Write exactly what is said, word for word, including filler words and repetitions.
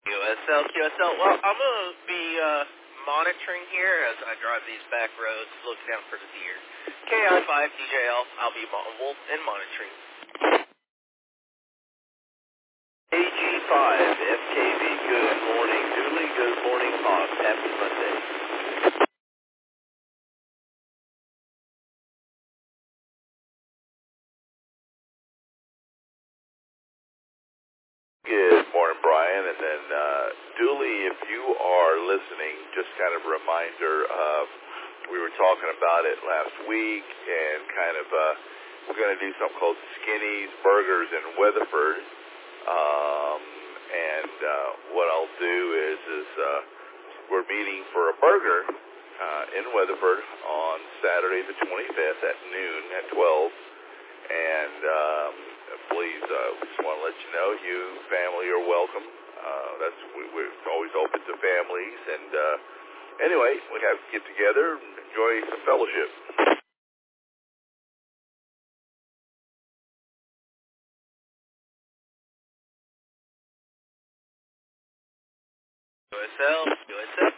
Q S L, Q S L. Well, I'm going to be uh, monitoring here as I drive these back roads, looking out for the deer. K I five D J L, I'll be mobile and monitoring. A G five F K V, good morning, Dooley. Good morning, Hawk. Happy Monday. Good morning, Brian. And then, uh, Dooley, if you are listening, just kind of a reminder of, we were talking about it last week, and kind of, uh, we're going to do something called Skinny's Burgers in Weatherford. Um, and uh, what I'll do is, is uh, we're meeting for a burger uh, in Weatherford on Saturday the twenty-fifth at noon at twelve. And um, please, uh, we just want to let you know, you family are welcome. Uh, that's we, we're always open to families. And uh, anyway, we have to get together and enjoy some fellowship. Q S L, Q S L.